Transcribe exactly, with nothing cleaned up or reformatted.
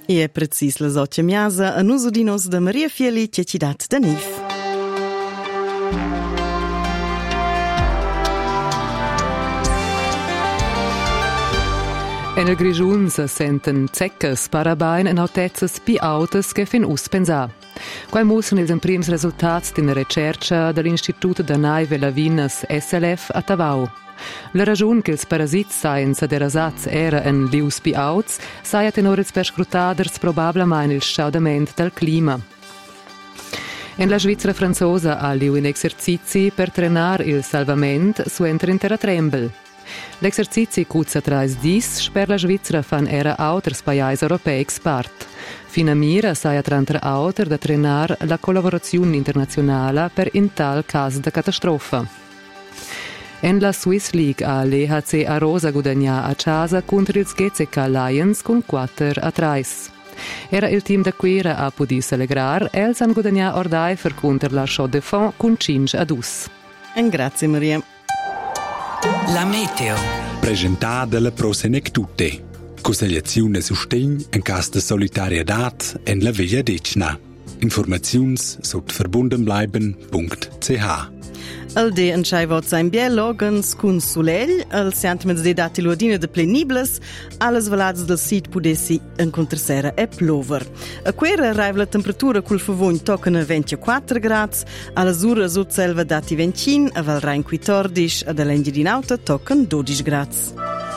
E è precis la socia miasa a nuso di nos da Maria Fieli che ci dat da Nif. En el Grigiun se senten zeccas parabain en autezas pi autas che fin us pensà. Quai mussen ils prims resultats d'ina recerca dall'Istituto Danai Velavinas S L F a Tavau. La ragiun che ils parasits saien derasats era en lius pi auts saia tenor ils perscrutaders probablamein il schaudament dal clima. En la Svizzera franzosa ha liu in exercizi per trenar il salvament su enter in terra trembel. L'exercizi cuzza trais dis sper la Svizzera fan era auters paiais europeics part. Fina mira saia trantra auter da trenar la collaborazione internazionale per in tal cas de catastrofa. En la Swiss League ha l'E H C Arosa guadagna a casa contro il G C K Lions con quattro a tre. Era il team da Quera a pudis allegrar, els han guadagna ordai per contro la Chaux de Fonds con cinque a due. En grazie Maria. La meteo. Presentata dalla Prosenectute. Consigliazione sustegn in caso di solidarietà en la Via Decna. Informazions sot verbundenbleiben punkt c h. Al de enchai vot sein bielogans cun sulell, al siantmens de dati luadina de plenibles, alles valats del sit pudessi incontrasera e plover. A quera arriva la temperatura cul favogn toccano ventiquattro gradi, alla zura sot selva dati ventin, a Valrain quattordici, ad Alengi di Nauta toccano dodici gradi.